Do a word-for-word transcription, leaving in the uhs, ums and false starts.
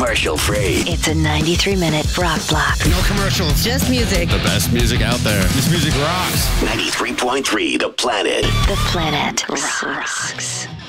commercial free. It's a ninety-three minute rock block. No commercials. Just music. The best music out there. This music rocks. ninety-three point three The Planet. The Planet rocks.